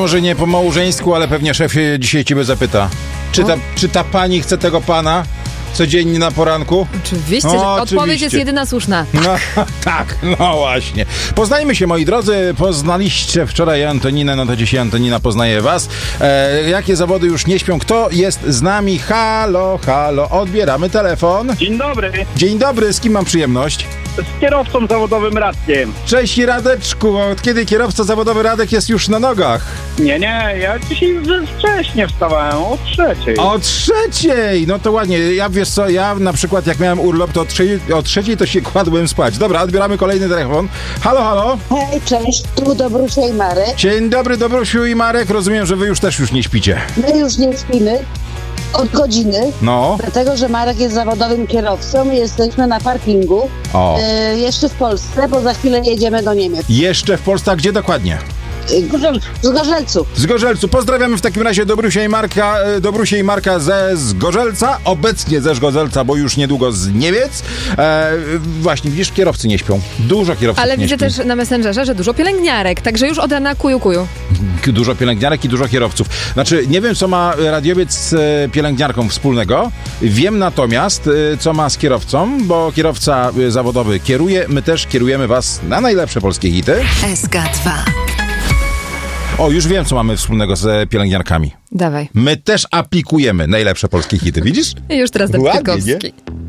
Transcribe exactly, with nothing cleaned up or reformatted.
może nie po małżeńsku, ale pewnie szef dzisiaj ciebie zapyta. Czy ta, czy ta pani chce tego pana codziennie na poranku? Oczywiście, no, że odpowiedź oczywiście. jest jedyna słuszna. No tak, no właśnie. Poznajmy się, moi drodzy. Poznaliście wczoraj Antoninę, no to dzisiaj Antonina poznaje was. E, jakie zawody już nie śpią? Kto jest z nami? Halo, halo, odbieramy telefon. Dzień dobry, Dzień dobry, z kim mam przyjemność? z kierowcą zawodowym Radkiem. Cześć Radeczku, od kiedy kierowca zawodowy Radek jest już na nogach? Nie, nie, ja dzisiaj wcześnie wstawałem, o trzeciej. O trzeciej! No to ładnie. Ja wiesz co, ja na przykład jak miałem urlop, to o trzeciej, o trzeciej to się kładłem spać. Dobra, odbieramy kolejny telefon. Halo, halo. Hej, cześć, tu Dobrusia i Marek. Dzień dobry, Dobrusiu i Marek. Rozumiem, że wy już też już nie śpicie. My już nie śpimy od godziny, No. dlatego że Marek jest zawodowym kierowcą i jesteśmy na parkingu. O. Y, jeszcze w Polsce, bo za chwilę jedziemy do Niemiec. Jeszcze w Polsce, a gdzie dokładnie? Y, z Gorzelców. Z Gorzelcu. Pozdrawiamy w takim razie Dobrusia i Marka, e, Dobrusia i Marka ze Zgorzelca, obecnie ze Zgorzelca, bo już niedługo z Niemiec. E, właśnie, widzisz, kierowcy nie śpią. Dużo kierowców Ale nie widzę śpi. też na Messengerze, że dużo pielęgniarek, także już od rana kuju kuju. Dużo pielęgniarek i dużo kierowców. Znaczy, nie wiem, co ma radiowiec z e, pielęgniarką wspólnego. Wiem natomiast, e, co ma z kierowcą, bo kierowca e, zawodowy kieruje. My też kierujemy was na najlepsze polskie hity. S K dwa. O, już wiem, co mamy wspólnego z pielęgniarkami. Dawaj. My też aplikujemy najlepsze polskie hity, widzisz? I już teraz do Ładnie, Piekowski. nie?